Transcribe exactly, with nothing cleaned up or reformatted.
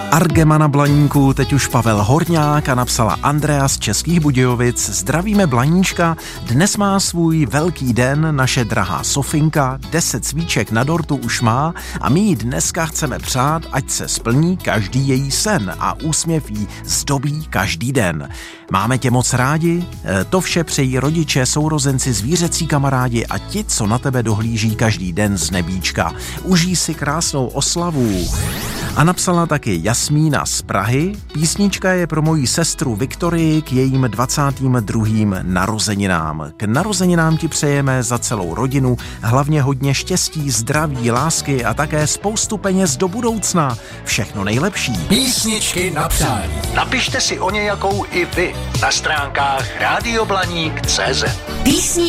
Argemana Blaníku, teď už Pavel Horňák a napsala Andrea z Českých Budějovic. Zdravíme Blaníčka, dnes má svůj velký den naše drahá Sofinka, deset svíček na dortu už má a my jí dneska chceme přát, ať se splní každý její sen a úsměv jí zdobí každý den. Máme tě moc rádi, to vše přejí rodiče, sourozenci, zvířecí kamarádi a ti, co na tebe dohlíží každý den z nebíčka. Užij si krásnou oslavu. A napsala taky Jasmína z Prahy. Písnička je pro moji sestru Viktorii k jejím dvacátým druhým narozeninám. K narozeninám ti přejeme za celou rodinu hlavně hodně štěstí, zdraví, lásky a také spoustu peněz do budoucna. Všechno nejlepší. Písničky na přání. Napište si o nějakou i vy na stránkách rádio blaník tečka cé zet. Písni